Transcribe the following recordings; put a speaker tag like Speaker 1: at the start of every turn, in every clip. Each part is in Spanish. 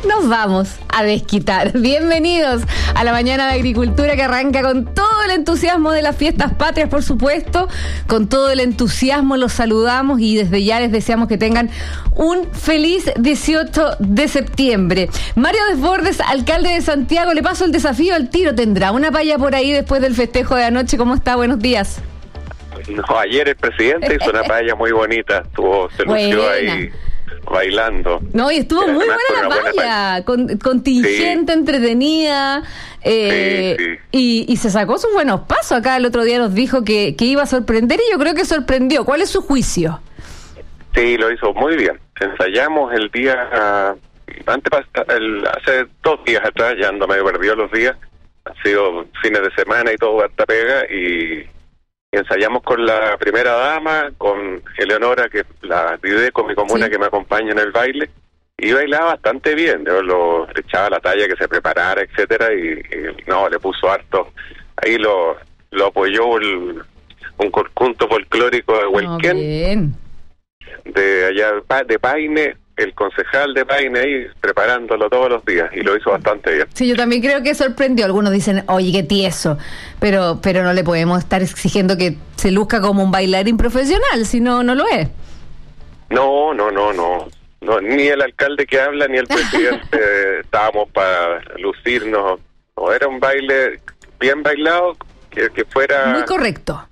Speaker 1: nos vamos a desquitar. Bienvenidos a la mañana de agricultura que arranca con todo el entusiasmo de las fiestas patrias, por supuesto. Con todo el entusiasmo los saludamos y desde ya les deseamos que tengan un feliz 18 de septiembre. Mario Desbordes, alcalde de Santiago, le paso el desafío al tiro. ¿Tendrá una palla por ahí después del festejo de anoche? ¿Cómo está? Buenos días.
Speaker 2: No, ayer el presidente hizo una palla muy bonita, se lució ahí bailando.
Speaker 1: No, y estuvo muy buena la palla, contingente, sí, entretenida, sí. Y se sacó sus buenos pasos. Acá el otro día nos dijo que iba a sorprender y yo creo que sorprendió. ¿Cuál es su juicio?
Speaker 2: Sí, lo hizo muy bien. Ensayamos el día, hace 2 días atrás, ya ando medio perdido los días, han sido fines de semana y todo harta pega, y ensayamos con la primera dama, con Eleonora, que la Dideco, mi comuna, sí, que me acompaña en el baile, y bailaba bastante bien. Yo le echaba la talla que se preparara, etcétera, y no, le puso harto. Ahí lo apoyó un conjunto folclórico de Huelquén, de allá de Paine, el concejal de Paine ahí preparándolo todos los días, y lo hizo bastante bien.
Speaker 1: Sí, yo también creo que sorprendió. Algunos dicen, oye, qué tieso, pero no le podemos estar exigiendo que se luzca como un bailarín profesional, si no lo es.
Speaker 2: No, ni el alcalde que habla, ni el presidente estábamos para lucirnos. No, era un baile bien bailado, que fuera
Speaker 1: muy correcto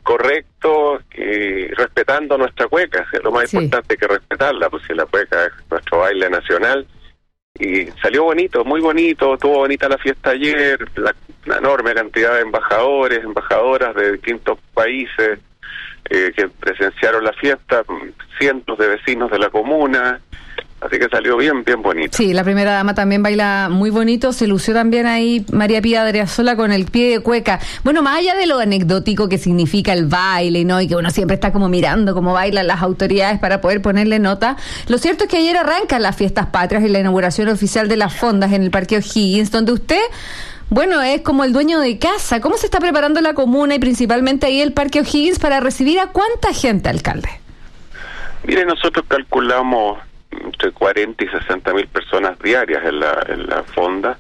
Speaker 2: y respetando nuestra cueca. Es lo más importante, que respetarla, pues si la cueca es nuestro baile nacional. Y salió bonito, muy bonito, estuvo bonita la fiesta ayer, la enorme cantidad de embajadoras de distintos países que presenciaron la fiesta, cientos de vecinos de la comuna. Así que salió bien bonito.
Speaker 1: Sí, la primera dama también baila muy bonito. Se lució también ahí María Pía Adriasola con el pie de cueca. Bueno, más allá de lo anecdótico que significa el baile, ¿no? Y que uno siempre está como mirando cómo bailan las autoridades para poder ponerle nota. Lo cierto es que ayer arrancan las fiestas patrias y la inauguración oficial de las fondas en el Parque O'Higgins, donde usted, bueno, es como el dueño de casa. ¿Cómo se está preparando la comuna y principalmente ahí el Parque O'Higgins para recibir a cuánta gente, alcalde?
Speaker 2: Mire, nosotros calculamos entre 40 y 60 mil personas diarias en la fonda.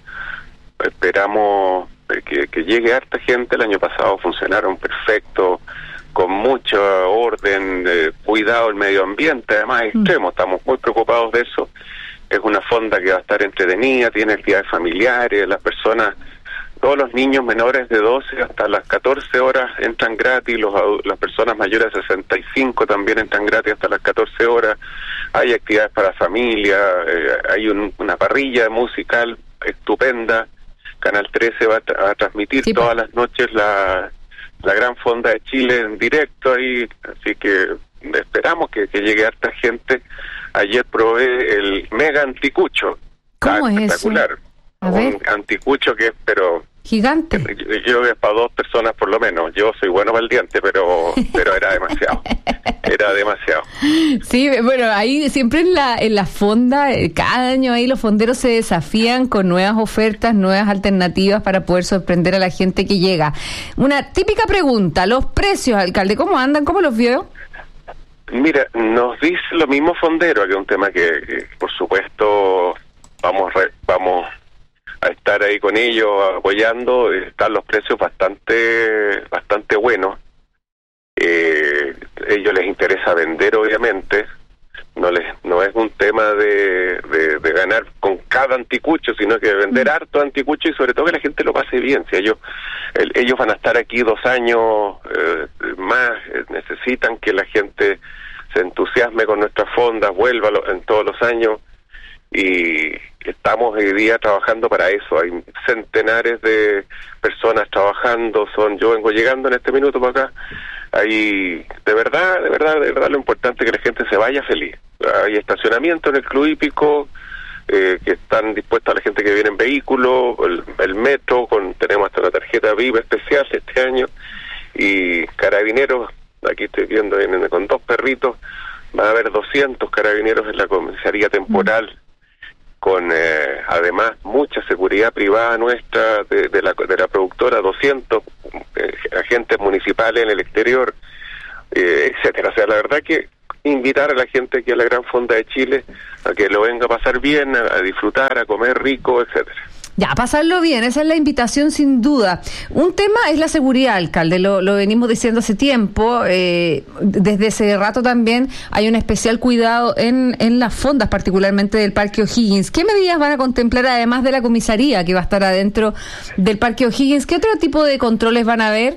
Speaker 2: Esperamos que llegue harta gente. El año pasado funcionaron perfecto, con mucho orden, cuidado del medio ambiente, además extremo. Estamos muy preocupados de eso. Es una fonda que va a estar entretenida, tiene actividades familiares, las personas, todos los niños menores de 12 hasta las 14 horas entran gratis, las personas mayores de 65 también entran gratis hasta las 14 horas. Hay actividades para familia, hay una parrilla musical estupenda. Canal 13 va a transmitir todas las noches la gran fonda de Chile en directo ahí, así que esperamos que llegue harta gente. Ayer probé el mega anticucho.
Speaker 1: ¿Cómo es
Speaker 2: espectacular.
Speaker 1: Eso? A ver.
Speaker 2: Un anticucho que es, pero
Speaker 1: gigante.
Speaker 2: Yo creo que es para 2 personas por lo menos. Yo soy bueno para el diente, pero era demasiado. Era demasiado.
Speaker 1: Sí, bueno, ahí siempre en la fonda, cada año ahí los fonderos se desafían con nuevas ofertas, nuevas alternativas para poder sorprender a la gente que llega. Una típica pregunta, los precios, alcalde, ¿cómo andan? ¿Cómo los vio?
Speaker 2: Mira, nos dice lo mismo fondero, que es un tema que por supuesto vamos a estar ahí con ellos apoyando. Están los precios bastante buenos. Ellos les interesa vender, obviamente. No es un tema de ganar con cada anticucho, sino que vender harto anticucho, y sobre todo que la gente lo pase bien. Si ellos van a estar aquí 2 años más, necesitan que la gente se entusiasme con nuestras fondas, vuelva en todos los años, y estamos hoy día trabajando para eso. Hay centenares de personas trabajando. Yo vengo llegando en este minuto para acá. Hay de verdad lo importante es que la gente se vaya feliz. Hay estacionamiento en el Club Hípico, que están dispuestos a la gente que viene en vehículo, el metro, tenemos hasta una tarjeta VIP especial este año, y carabineros. Aquí estoy viendo, vienen con 2 perritos. Va a haber 200 carabineros en la comisaría temporal, con además mucha seguridad privada nuestra, de la productora, 200 agentes municipales en el exterior, etcétera. O sea, la verdad que invitar a la gente aquí a la Gran Fonda de Chile a que lo venga a pasar bien, a disfrutar, a comer rico, etcétera.
Speaker 1: Ya, pasarlo bien, esa es la invitación sin duda. Un tema es la seguridad, alcalde, lo venimos diciendo hace tiempo, desde ese rato también hay un especial cuidado en las fondas, particularmente del Parque O'Higgins. ¿Qué medidas van a contemplar además de la comisaría que va a estar adentro del Parque O'Higgins? ¿Qué otro tipo de controles van a haber?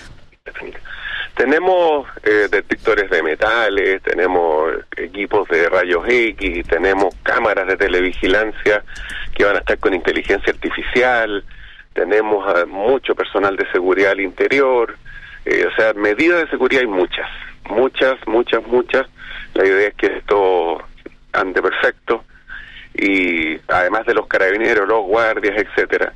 Speaker 2: Tenemos detectores de metales, tenemos equipos de rayos X, tenemos cámaras de televigilancia que van a estar con inteligencia artificial, tenemos mucho personal de seguridad al interior, o sea, medidas de seguridad hay muchas. La idea es que esto ande perfecto y además de los carabineros, los guardias, etcétera,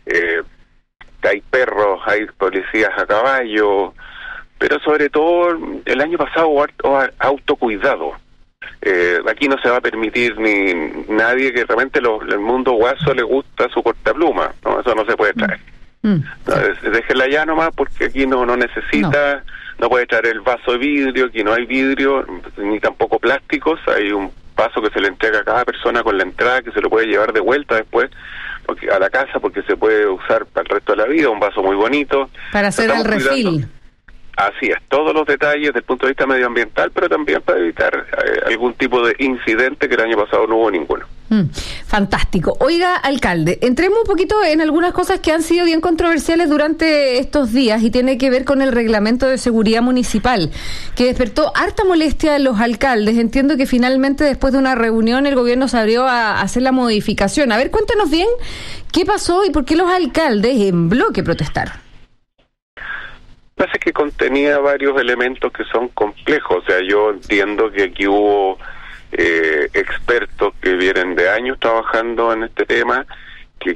Speaker 2: hay perros, hay policías a caballo, pero sobre todo el año pasado hubo autocuidado. Aquí no se va a permitir ni nadie que realmente el mundo guaso le gusta su cortapluma, ¿no? Eso no se puede traer. Déjela ya nomás porque aquí no necesita, no puede traer el vaso de vidrio, aquí no hay vidrio, ni tampoco plásticos, hay un vaso que se le entrega a cada persona con la entrada que se lo puede llevar de vuelta después a la casa porque se puede usar para el resto de la vida, un vaso muy bonito.
Speaker 1: Para hacer el refil.
Speaker 2: Así es, todos los detalles desde el punto de vista medioambiental, pero también para evitar algún tipo de incidente que el año pasado no hubo ninguno.
Speaker 1: Fantástico. Oiga, alcalde, entremos un poquito en algunas cosas que han sido bien controversiales durante estos días y tiene que ver con el reglamento de seguridad municipal, que despertó harta molestia de los alcaldes. Entiendo que finalmente después de una reunión el gobierno se abrió a hacer la modificación. A ver, cuéntanos bien qué pasó y por qué los alcaldes en bloque protestaron.
Speaker 2: Pasa que contenía varios elementos que son complejos, o sea, yo entiendo que aquí hubo expertos que vienen de años trabajando en este tema, que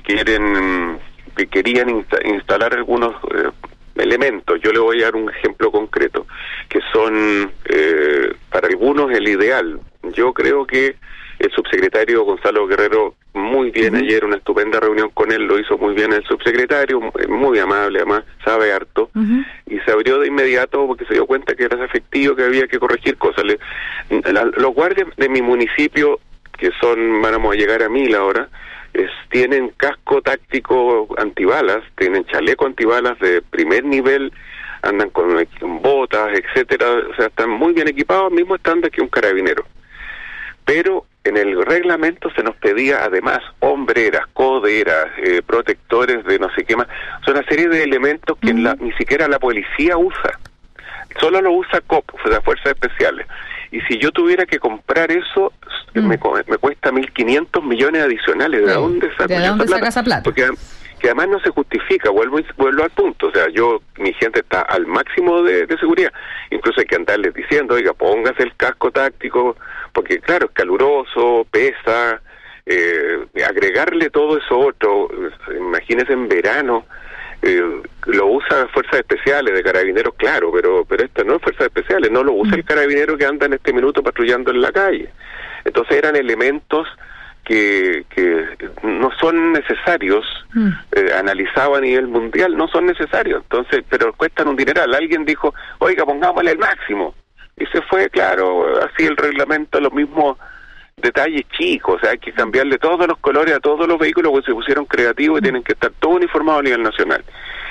Speaker 2: querían instalar algunos elementos. Yo le voy a dar un ejemplo concreto, que son para algunos el ideal. Yo creo que el subsecretario Gonzalo Guerrero, muy bien ayer, una estupenda reunión con él, lo hizo muy bien el subsecretario, muy amable, además sabe harto, y se abrió de inmediato porque se dio cuenta que era efectivo, que había que corregir cosas. Los guardias de mi municipio, que vamos a llegar a 1000 ahora, tienen casco táctico antibalas, tienen chaleco antibalas de primer nivel, andan con botas, etcétera, o sea, están muy bien equipados, al mismo estándar que un carabinero. Pero en el reglamento se nos pedía además hombreras, coderas, protectores de no sé qué más. Son una serie de elementos que ni siquiera la policía usa. Solo lo usa COP, las Fuerzas Especiales. Y si yo tuviera que comprar eso, me cuesta 1.500 millones adicionales. ¿De dónde saca esa plata? Porque que además no se justifica, vuelvo al punto, o sea, mi gente está al máximo de seguridad, incluso hay que andarles diciendo, oiga, póngase el casco táctico, porque claro, es caluroso, pesa, agregarle todo eso otro, imagínense en verano, lo usa Fuerzas Especiales de Carabineros, claro, pero esto no es Fuerzas Especiales, no lo usa el carabinero que anda en este minuto patrullando en la calle. Entonces eran elementos que no son necesarios, analizado a nivel mundial, no son necesarios, entonces, pero cuestan un dineral. Alguien dijo, oiga, pongámosle el máximo, y se fue, claro, así el reglamento, los mismos detalles chicos, o sea, hay que cambiarle todos los colores a todos los vehículos porque se pusieron creativos y tienen que estar todos uniformados a nivel nacional.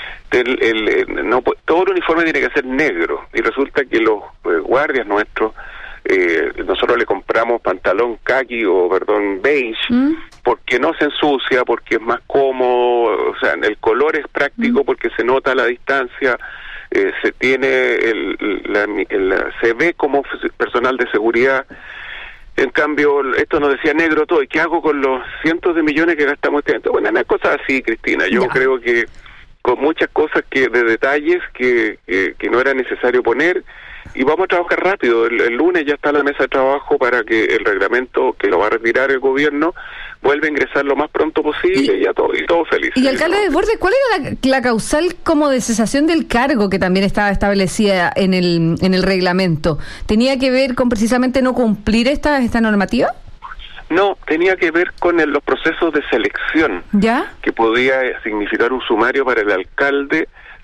Speaker 2: Todo el uniforme tiene que ser negro, y resulta que los guardias nuestros, nosotros le compramos pantalón khaki beige, porque no se ensucia, porque es más cómodo, o sea, el color es práctico porque se nota la distancia, se tiene se ve como personal de seguridad. En cambio, esto nos decía negro todo, ¿y qué hago con los cientos de millones que gastamos este año? Bueno, una cosa así, Cristina, yo creo que con muchas cosas de detalles que no era necesario poner, y vamos a trabajar rápido. El lunes ya está la mesa de trabajo para que el reglamento, que lo va a retirar el gobierno, vuelva a ingresar lo más pronto posible y todo feliz.
Speaker 1: Y alcalde Desbordes, ¿cuál era la causal como de cesación del cargo que también estaba establecida en el reglamento? ¿Tenía que ver con precisamente no cumplir esta normativa?
Speaker 2: No, tenía que ver con los procesos de selección,
Speaker 1: ¿ya?
Speaker 2: Que podía significar un sumario para el alcalde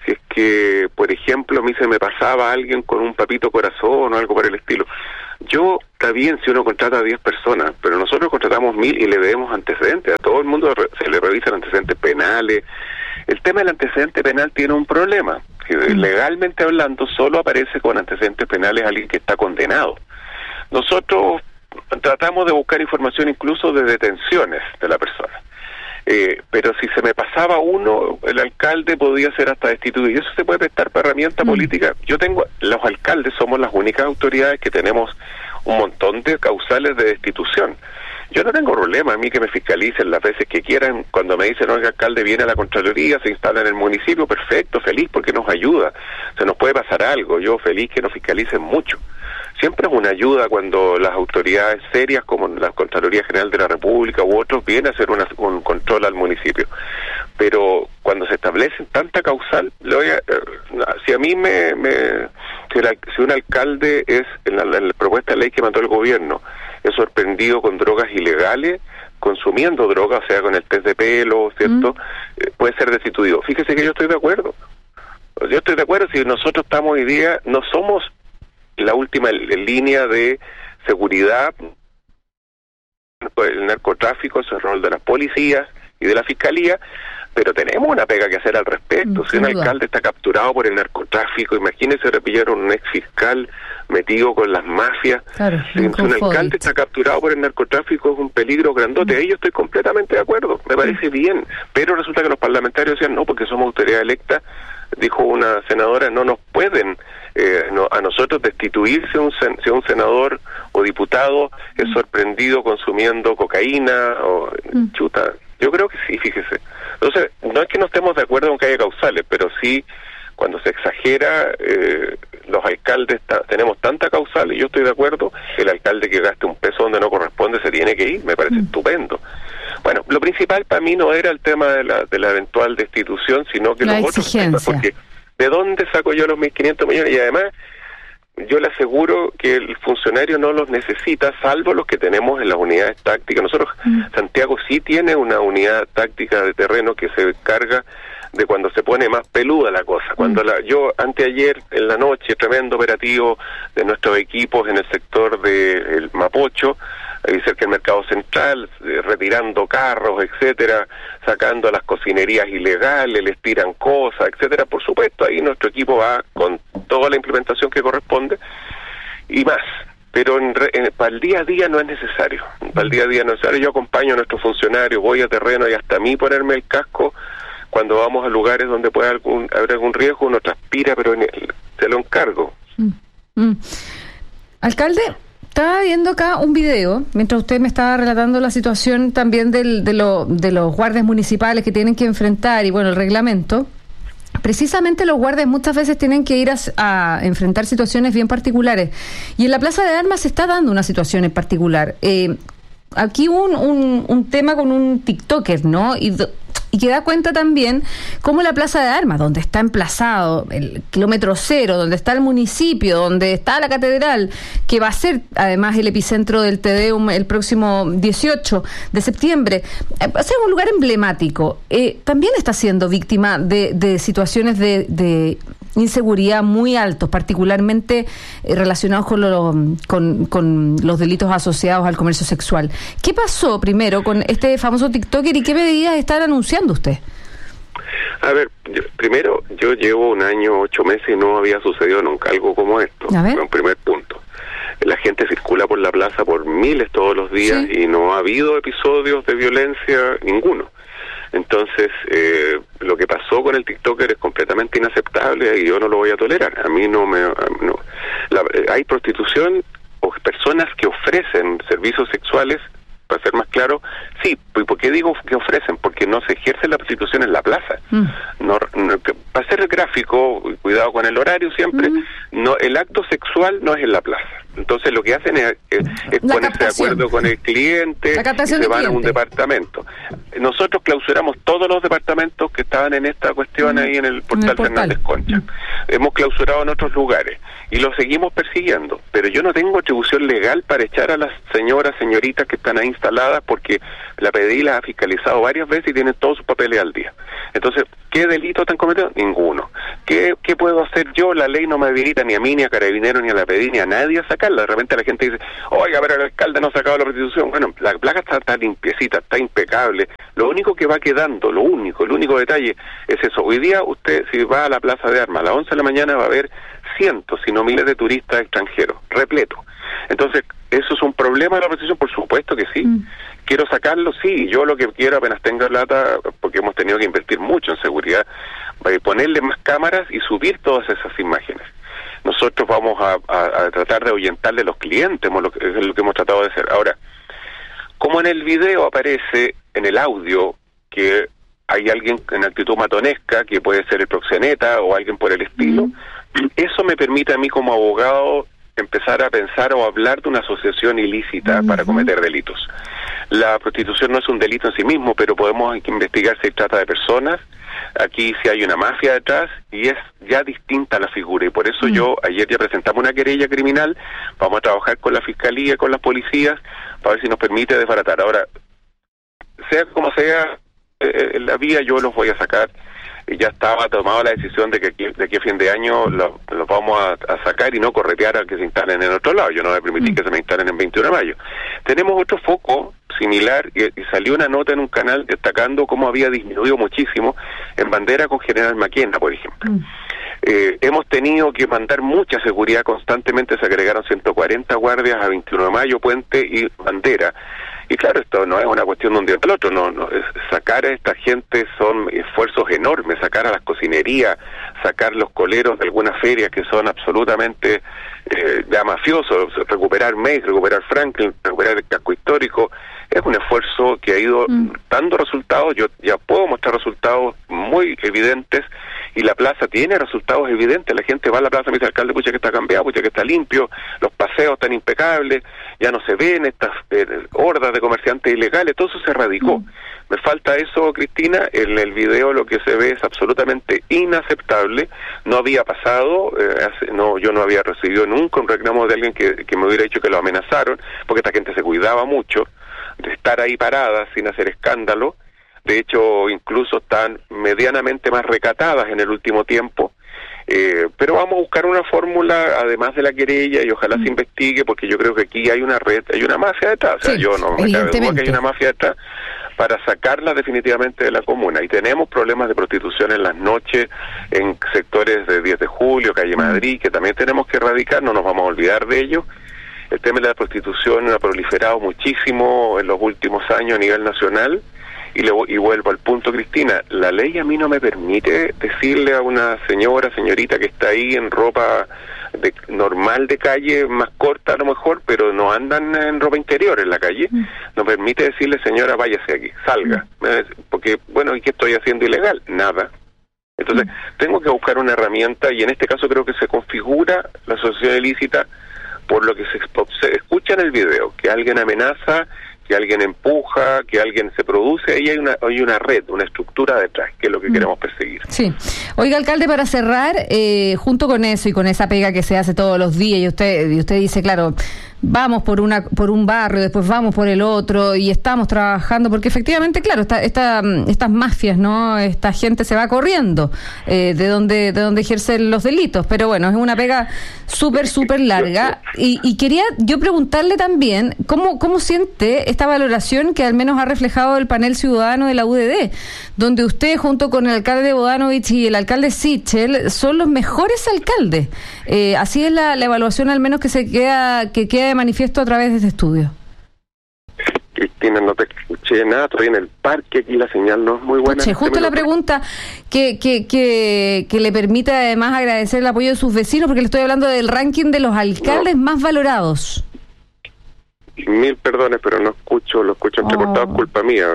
Speaker 2: si es que, por ejemplo, a mí se me pasaba alguien con un papito corazón o algo por el estilo. Yo, está bien si uno contrata a 10 personas, pero nosotros contratamos 1000 y le debemos antecedentes. A todo el mundo se le revisan antecedentes penales. El tema del antecedente penal tiene un problema. Legalmente hablando, solo aparece con antecedentes penales alguien que está condenado. Nosotros tratamos de buscar información incluso de detenciones de la persona. Pero si se me pasaba uno, el alcalde podía ser hasta destituido. Y eso se puede prestar para herramienta política. Los alcaldes somos las únicas autoridades que tenemos un montón de causales de destitución. Yo no tengo problema, a mí que me fiscalicen las veces que quieran. Cuando me dicen, oiga, alcalde, viene a la Contraloría, se instala en el municipio, perfecto, feliz, porque nos ayuda. Se nos puede pasar algo, yo feliz que nos fiscalicen mucho. Siempre es una ayuda cuando las autoridades serias, como la Contraloría General de la República u otros, vienen a hacer un control al municipio. Pero cuando se establecen tanta causal, si a mí si un alcalde en la propuesta de ley que mandó el gobierno, es sorprendido con drogas ilegales, consumiendo drogas, o sea, con el test de pelo, ¿cierto? Puede ser destituido. Fíjese que yo estoy de acuerdo. Yo estoy de acuerdo si nosotros estamos hoy día, no somos la última línea de seguridad, el narcotráfico es el rol de las policías y de la fiscalía, pero tenemos una pega que hacer al respecto. Si un alcalde está capturado por el narcotráfico, imagínese repillar un ex fiscal metido con las mafias.
Speaker 1: Claro,
Speaker 2: si un alcalde está capturado por el narcotráfico es un peligro grandote. Ahí yo estoy completamente de acuerdo, me parece bien, pero resulta que los parlamentarios decían no, porque somos autoridad electa, dijo una senadora, no nos pueden a nosotros destituirse si un senador o diputado es sorprendido consumiendo cocaína o chuta. Yo creo que sí, fíjese. Entonces, no es que no estemos de acuerdo con que haya causales, pero sí, cuando se exagera, los alcaldes tenemos tanta causal, y yo estoy de acuerdo, el alcalde que gaste un peso donde no corresponde se tiene que ir, me parece estupendo. Bueno, lo principal para mí no era el tema de la eventual destitución, sino que los otros temas, porque ¿de dónde saco yo los 1.500 millones? Y además, yo le aseguro que el funcionario no los necesita, salvo los que tenemos en las unidades tácticas. Nosotros, Santiago sí tiene una unidad táctica de terreno que se encarga de cuando se pone más peluda la cosa. Cuando yo anteayer en la noche, tremendo operativo de nuestros equipos en el sector del Mapocho, ahí cerca del Mercado Central, retirando carros, etcétera, sacando a las cocinerías ilegales, les tiran cosas, etcétera. Por supuesto, ahí nuestro equipo va con toda la implementación que corresponde y más. Pero para el día a día no es necesario. Para el día a día no es necesario. Yo acompaño a nuestros funcionarios, voy a terreno y hasta a mí ponerme el casco cuando vamos a lugares donde pueda haber algún riesgo, uno transpira, pero se lo encargo.
Speaker 1: Alcalde, estaba viendo acá un video, mientras usted me estaba relatando la situación también de los guardias municipales que tienen que enfrentar, y bueno, el reglamento. Precisamente los guardias muchas veces tienen que ir a enfrentar situaciones bien particulares. Y en la Plaza de Armas se está dando una situación en particular. Aquí un tema con un TikToker, ¿no? Y que da cuenta también cómo la Plaza de Armas, donde está emplazado el kilómetro cero, donde está el municipio, donde está la catedral, que va a ser además el epicentro del Tedeum el próximo 18 de septiembre, va a ser un lugar emblemático. También está siendo víctima de situaciones de inseguridad muy altos, particularmente relacionados con los delitos asociados al comercio sexual. ¿Qué pasó primero con este famoso TikToker y qué medidas están anunciando usted?
Speaker 2: A ver, primero, yo llevo 1 año, 8 meses y no había sucedido nunca algo como esto. Fue un primer punto. La gente circula por la plaza por miles todos los días, ¿sí? Y no ha habido episodios de violencia ninguno. Entonces, lo que pasó con el TikToker es completamente inaceptable y yo no lo voy a tolerar. A mí hay prostitución o personas que ofrecen servicios sexuales, para ser más claro, sí. ¿Por qué digo que ofrecen? Porque no se ejerce la prostitución en la plaza. Para ser gráfico, cuidado con el horario siempre, el acto sexual no es en la plaza. Entonces lo que hacen es ponerse de acuerdo con el cliente y se van a un departamento. Nosotros clausuramos todos los departamentos que estaban en esta cuestión ahí en el portal Fernández Concha. Hemos clausurado en otros lugares y los seguimos persiguiendo, pero yo no tengo atribución legal para echar a las señoritas que están ahí instaladas, porque la PDI las ha fiscalizado varias veces y tienen todos sus papeles al día. Entonces, ¿Qué delito están cometiendo? Ninguno. ¿Qué puedo hacer yo? La ley no me habilita ni a mí, ni a Carabineros, ni a la PDI, ni a nadie a sacarla. De repente la gente dice, oiga, pero el alcalde no ha sacado la restitución. Bueno, la placa está limpiecita, está impecable. Lo único que va quedando, el único detalle es eso. Hoy día usted, si va a la Plaza de Armas a las 11 de la mañana, va a haber cientos, si no miles de turistas extranjeros, repleto. Entonces, ¿eso es un problema de la restitución? Por supuesto que sí. ¿Quiero sacarlo? Sí. Yo lo que quiero, apenas tenga plata, porque hemos tenido que invertir mucho en seguridad, ponerle más cámaras y subir todas esas imágenes. Nosotros vamos a tratar de ahuyentarle a los clientes, es lo que hemos tratado de hacer. Ahora, como en el video aparece, en el audio, que hay alguien en actitud matonesca, que puede ser el proxeneta o alguien por el estilo, eso me permite a mí como abogado empezar a pensar o hablar de una asociación ilícita para cometer delitos. La prostitución no es un delito en sí mismo, pero podemos investigar si trata de personas. Aquí sí hay una mafia detrás y es ya distinta la figura, y por eso yo ayer ya presentamos una querella criminal. Vamos a trabajar con la fiscalía, con las policías, para ver si nos permite desbaratar. Ahora, sea como sea la vía, yo los voy a sacar. Ya estaba tomada la decisión de que de aquí a fin de año los vamos a sacar y no corretear a que se instalen en otro lado. Yo no voy a permitir que se me instalen en 21 de mayo. Tenemos otro foco similar y salió una nota en un canal destacando cómo había disminuido muchísimo en Bandera con General Maquena, por ejemplo. Hemos tenido que mandar mucha seguridad constantemente, se agregaron 140 guardias a 21 de mayo, Puente y Bandera. Y claro, esto no es una cuestión de un día para el otro, sacar a esta gente son esfuerzos enormes, sacar a las cocinerías, sacar los coleros de algunas ferias que son absolutamente ya mafiosos, recuperar Mace, recuperar Franklin, recuperar el casco histórico, es un esfuerzo que ha ido dando resultados. Yo ya puedo mostrar resultados muy evidentes, y la plaza tiene resultados evidentes. La gente va a la plaza y me dice, alcalde, pucha que está cambiado, pucha que está limpio, los paseos están impecables, ya no se ven estas hordas de comerciantes ilegales, todo eso se erradicó. Me falta eso, Cristina. En el video lo que se ve es absolutamente inaceptable. No había pasado, yo no había recibido nunca un reclamo de alguien que me hubiera dicho que lo amenazaron, porque esta gente se cuidaba mucho de estar ahí parada sin hacer escándalo. De hecho, incluso están medianamente más recatadas en el último tiempo. Pero vamos a buscar una fórmula, además de la querella, y ojalá se investigue, porque yo creo que aquí hay una red, hay una mafia detrás. O sea,
Speaker 1: sí,
Speaker 2: yo no me cabe duda que hay una mafia detrás para sacarla definitivamente de la comuna. Y tenemos problemas de prostitución en las noches, en sectores de 10 de julio, calle Madrid, que también tenemos que erradicar, no nos vamos a olvidar de ello. El tema de la prostitución ha proliferado muchísimo en los últimos años a nivel nacional. Y vuelvo al punto, Cristina, la ley a mí no me permite decirle a una señorita que está ahí en ropa normal de calle, más corta a lo mejor, pero no andan en ropa interior en la calle, no permite decirle, señora, váyase aquí, salga, porque, bueno, ¿y qué estoy haciendo ilegal? Nada. Entonces, tengo que buscar una herramienta, y en este caso creo que se configura la asociación ilícita por lo que se escucha en el video, que alguien amenaza, que alguien empuja, que alguien se produce. Ahí hay una red, una estructura detrás, que es lo que queremos perseguir.
Speaker 1: Sí. Oiga, alcalde, para cerrar, junto con eso y con esa pega que se hace todos los días, y usted dice, claro, vamos por un barrio, después vamos por el otro, y estamos trabajando, porque efectivamente, claro, estas mafias, ¿no? Esta gente se va corriendo de donde ejercen los delitos, pero bueno, es una pega súper larga, y quería yo preguntarle también cómo siente esta valoración que al menos ha reflejado el panel ciudadano de la UDD, donde usted junto con el alcalde Bodanovich y el alcalde Sichel son los mejores alcaldes. Así es la evaluación al menos que queda de manifiesto a través de este estudio.
Speaker 2: Cristina, no te escuché nada, estoy en el parque, aquí la señal no es muy buena.
Speaker 1: Justo la pregunta que le permite además agradecer el apoyo de sus vecinos, porque le estoy hablando del ranking de los alcaldes más valorados.
Speaker 2: 1000 perdones, pero no escucho, lo escucho entrecortado, culpa mía.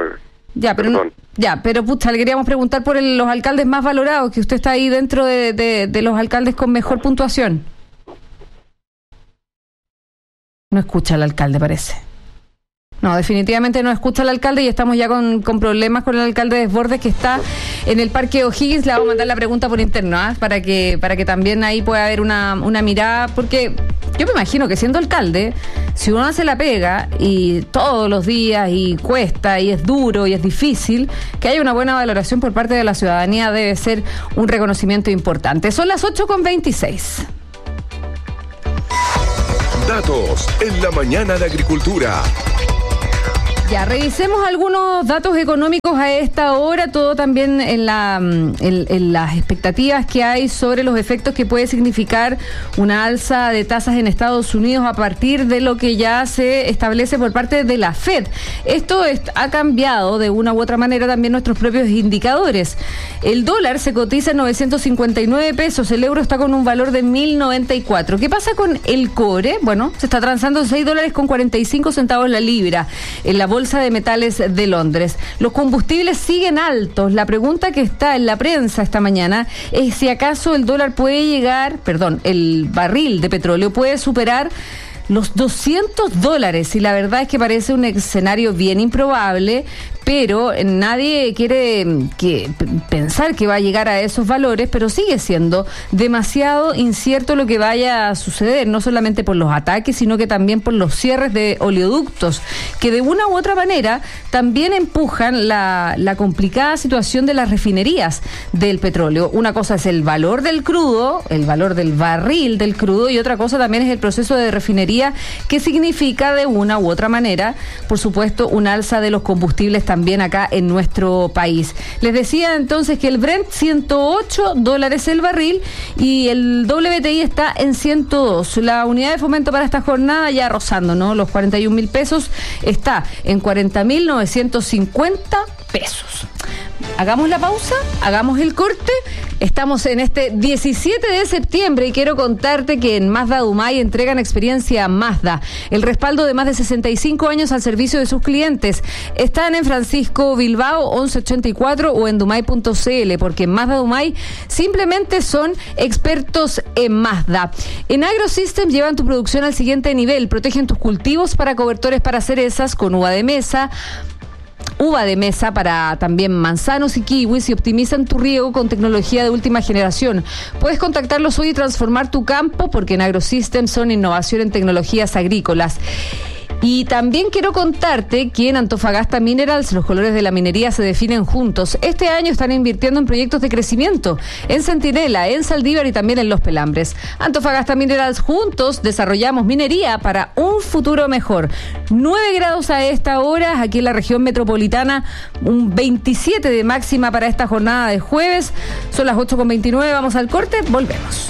Speaker 1: Pero pucha, le queríamos preguntar por los alcaldes más valorados, que usted está ahí dentro de los alcaldes con mejor puntuación. No escucha al alcalde, parece. No, definitivamente no escucha al alcalde y estamos ya con problemas con el alcalde de Desbordes, que está en el Parque O'Higgins. Le vamos a mandar la pregunta por interno, para que también ahí pueda haber una mirada, porque yo me imagino que siendo alcalde, si uno hace la pega y todos los días y cuesta y es duro y es difícil, que haya una buena valoración por parte de la ciudadanía debe ser un reconocimiento importante. Son las 8:26.
Speaker 3: Datos en la mañana de Agricultura.
Speaker 1: Ya, revisemos algunos datos económicos a esta hora, todo también en las expectativas que hay sobre los efectos que puede significar una alza de tasas en Estados Unidos a partir de lo que ya se establece por parte de la Fed. Esto ha cambiado de una u otra manera también nuestros propios indicadores. El dólar se cotiza en 959 pesos, el euro está con un valor de 1.094. ¿Qué pasa con el cobre? Bueno, se está transando en $6.45 la libra en la bolsa de metales de Londres. Los combustibles siguen altos. La pregunta que está en la prensa esta mañana es si acaso el barril de petróleo puede superar los $200, y la verdad es que parece un escenario bien improbable, pero nadie quiere pensar que va a llegar a esos valores, pero sigue siendo demasiado incierto lo que vaya a suceder, no solamente por los ataques, sino que también por los cierres de oleoductos, que de una u otra manera también empujan la complicada situación de las refinerías del petróleo. Una cosa es el valor del crudo, el valor del barril del crudo, y otra cosa también es el proceso de refinería, que significa de una u otra manera, por supuesto, un alza de los combustibles también acá en nuestro país. Les decía entonces que el Brent, $108 el barril, y el WTI está en 102. La unidad de fomento para esta jornada, ya rozando, ¿no?, los 41.000 pesos, está en 40.950 pesos. Hagamos la pausa, hagamos el corte. Estamos en este 17 de septiembre y quiero contarte que en Mazda Dumay entregan experiencia Mazda, el respaldo de más de 65 años al servicio de sus clientes. Están en Francisco Bilbao 1184 o en dumay.cl, porque en Mazda Dumay simplemente son expertos en Mazda. En AgroSystem llevan tu producción al siguiente nivel, protegen tus cultivos para cobertores para cerezas con uva de mesa para también manzanos y kiwis, y optimizan tu riego con tecnología de última generación. Puedes contactarlos hoy y transformar tu campo, porque en AgroSystem son innovación en tecnologías agrícolas. Y también quiero contarte que en Antofagasta Minerals los colores de la minería se definen juntos. Este año están invirtiendo en proyectos de crecimiento en Centinela, en Saldívar y también en Los Pelambres. Antofagasta Minerals, juntos desarrollamos minería para un futuro mejor. 9 grados a esta hora aquí en la región metropolitana, un 27 de máxima para esta jornada de jueves. Son las 8:29, vamos al corte, volvemos.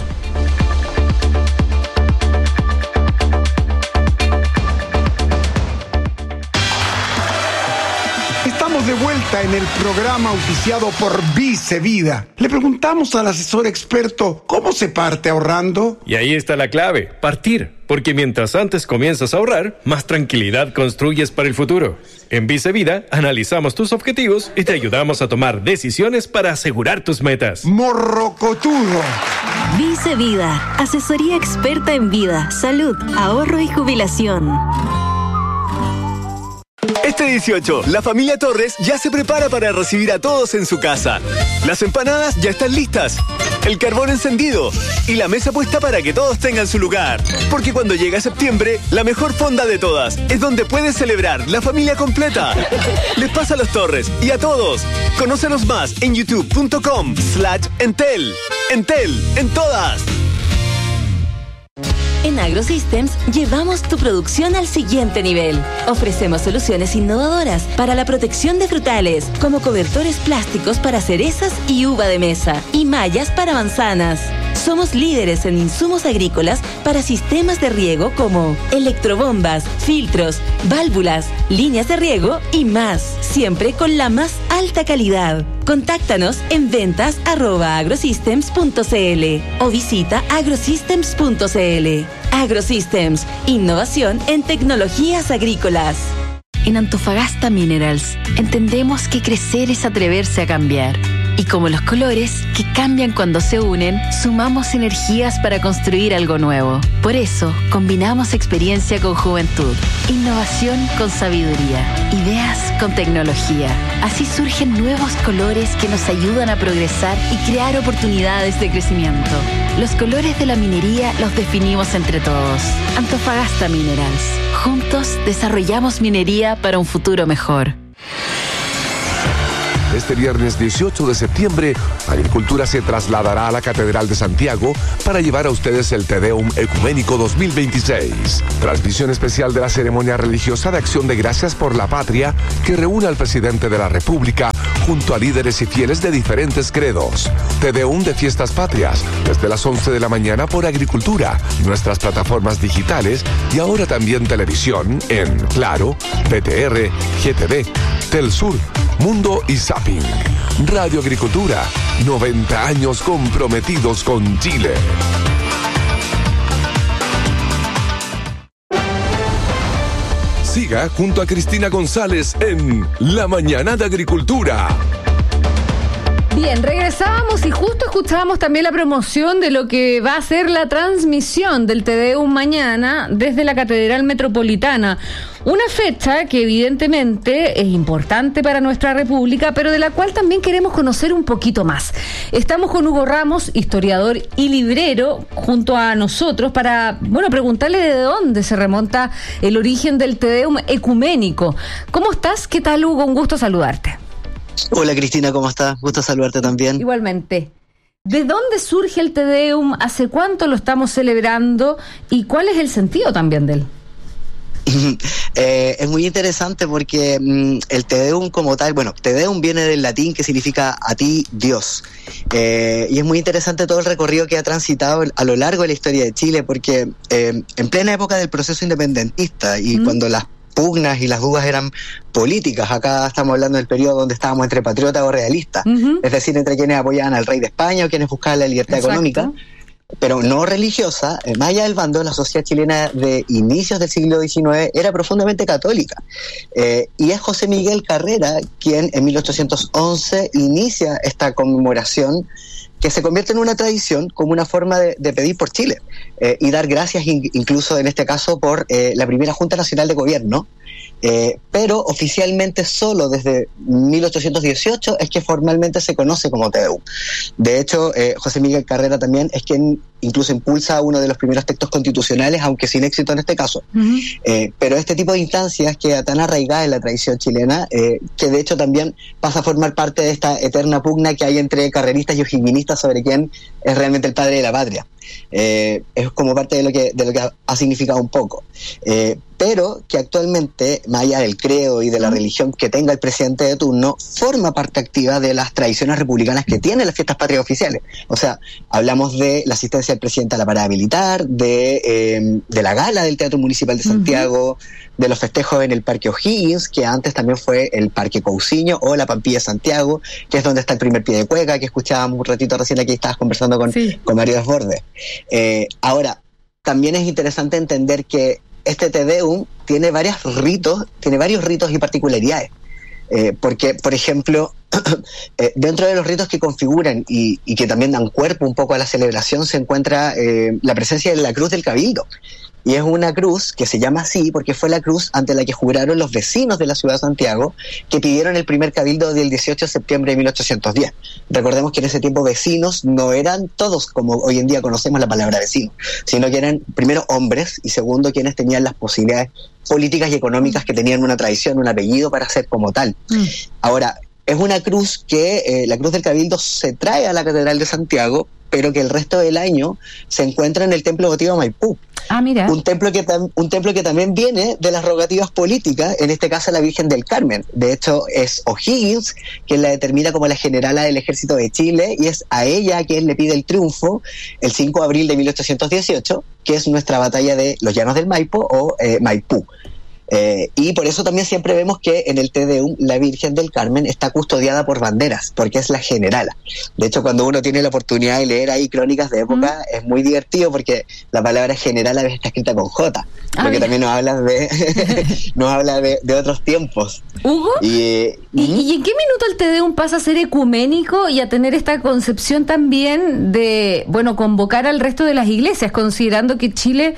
Speaker 4: Estamos de vuelta en el programa auspiciado por Vice Vida. Le preguntamos al asesor experto cómo se parte ahorrando.
Speaker 5: Y ahí está la clave, partir. Porque mientras antes comienzas a ahorrar, más tranquilidad construyes para el futuro. En Vice Vida analizamos tus objetivos y te ayudamos a tomar decisiones para asegurar tus metas.
Speaker 4: Morrocotudo.
Speaker 6: Vice Vida, asesoría experta en vida, salud, ahorro y jubilación.
Speaker 7: Este 18, la familia Torres ya se prepara para recibir a todos en su casa. Las empanadas ya están listas, el carbón encendido y la mesa puesta para que todos tengan su lugar. Porque cuando llega septiembre, la mejor fonda de todas es donde puedes celebrar la familia completa. Les pasa a los Torres y a todos. Conócenos más en youtube.com/Entel. Entel, en todas.
Speaker 6: En AgroSystems llevamos tu producción al siguiente nivel. Ofrecemos soluciones innovadoras para la protección de frutales, como cobertores plásticos para cerezas y uva de mesa, y mallas para manzanas. Somos líderes en insumos agrícolas para sistemas de riego como electrobombas, filtros, válvulas, líneas de riego y más, siempre con la más alta calidad. Contáctanos en ventas@agrosystems.cl o visita agrosystems.cl. AgroSystems, innovación en tecnologías agrícolas.
Speaker 8: En Antofagasta Minerals, entendemos que crecer es atreverse a cambiar.
Speaker 6: Y como los colores, que cambian cuando se unen, sumamos energías para construir algo nuevo. Por eso, combinamos experiencia con juventud, innovación con sabiduría, ideas con tecnología. Así surgen nuevos colores que nos ayudan a progresar y crear oportunidades de crecimiento. Los colores de la minería los definimos entre todos. Antofagasta Minerals. Juntos desarrollamos minería para un futuro mejor.
Speaker 3: Este viernes 18 de septiembre, Agricultura se trasladará a la Catedral de Santiago para llevar a ustedes el Te Deum Ecuménico 2026. Transmisión especial de la ceremonia religiosa de Acción de Gracias por la Patria que reúne al presidente de la República junto a líderes y fieles de diferentes credos. Te Deum de Fiestas Patrias, desde las 11 de la mañana por Agricultura, nuestras plataformas digitales y ahora también televisión en Claro, PTR, GTV, Telsur, Mundo y Zapping. Radio Agricultura, 90 años comprometidos con Chile. Siga junto a Cristina González en La Mañana de Agricultura.
Speaker 1: Bien, regresábamos y justo escuchábamos también la promoción de lo que va a ser la transmisión del Te Deum mañana desde la Catedral Metropolitana. Una fecha que evidentemente es importante para nuestra República, pero de la cual también queremos conocer un poquito más. Estamos con Hugo Ramos, historiador y librero, junto a nosotros para, preguntarle de dónde se remonta el origen del Te Deum ecuménico. ¿Cómo estás? ¿Qué tal, Hugo? Un gusto saludarte.
Speaker 8: Hola Cristina, ¿cómo estás? Gusto saludarte también.
Speaker 1: Igualmente. ¿De dónde surge el Te Deum? ¿Hace cuánto lo estamos celebrando? ¿Y cuál es el sentido también de él?
Speaker 8: Es muy interesante porque el Te Deum como tal, Te Deum viene del latín que significa a ti Dios, y es muy interesante todo el recorrido que ha transitado a lo largo de la historia de Chile, porque en plena época del proceso independentista y cuando las pugnas y las dudas eran políticas, acá estamos hablando del periodo donde estábamos entre patriotas o realistas, es decir, entre quienes apoyaban al rey de España o quienes buscaban la libertad económica, pero no religiosa. Más allá del bando, la sociedad chilena de inicios del siglo XIX era profundamente católica, y es José Miguel Carrera quien en 1811 inicia esta conmemoración que se convierte en una tradición como una forma de pedir por Chile y dar gracias incluso en este caso por la primera Junta Nacional de Gobierno, pero oficialmente solo desde 1818 es que formalmente se conoce como Te Deum. De hecho, José Miguel Carrera también es quien incluso impulsa uno de los primeros textos constitucionales, aunque sin éxito en este caso. Pero este tipo de instancias queda tan arraigada en la tradición chilena que de hecho también pasa a formar parte de esta eterna pugna que hay entre carreristas y o'higginistas sobre quién es realmente el padre de la patria. Es como parte de lo que ha significado un poco, pero que actualmente, más allá del credo y de la religión que tenga el presidente de turno, forma parte activa de las tradiciones republicanas que tienen las fiestas patrias oficiales. O sea, hablamos de la asistencia del presidente a la parada militar, de la gala del Teatro Municipal de Santiago, de los festejos en el Parque O'Higgins, que antes también fue el Parque Cousiño, o la Pampilla de Santiago, que es donde está el primer pie de cueca, que escuchábamos un ratito recién aquí, estabas conversando con Mario Desbordes. Ahora, también es interesante entender que este Te Deum tiene varios ritos y particularidades. Porque, por ejemplo, dentro de los ritos que configuran y que también dan cuerpo un poco a la celebración se encuentra la presencia de la Cruz del Cabildo. Y es una cruz que se llama así porque fue la cruz ante la que juraron los vecinos de la ciudad de Santiago que pidieron el primer cabildo del 18 de septiembre de 1810. Recordemos que en ese tiempo vecinos no eran todos como hoy en día conocemos la palabra vecino, sino que eran primero hombres y segundo quienes tenían las posibilidades políticas y económicas que tenían una tradición, un apellido para ser como tal. Ahora, es una cruz que la Cruz del Cabildo se trae a la Catedral de Santiago, pero que el resto del año se encuentra en el Templo Votivo Maipú.
Speaker 1: Mira.
Speaker 8: Un templo que también viene de las rogativas políticas, en este caso la Virgen del Carmen. De hecho, es O'Higgins quien la determina como la generala del Ejército de Chile y es a ella quien le pide el triunfo el 5 de abril de 1818, que es nuestra batalla de los Llanos del Maipo o Maipú. Y por eso también siempre vemos que en el Te Deum la Virgen del Carmen está custodiada por banderas, porque es la generala. De hecho, cuando uno tiene la oportunidad de leer ahí crónicas de época, es muy divertido porque la palabra general a veces está escrita con J, porque también nos habla de otros tiempos.
Speaker 1: ¿Hugo? ¿Y en qué minuto el Te Deum pasa a ser ecuménico y a tener esta concepción también de, bueno, convocar al resto de las iglesias, considerando que Chile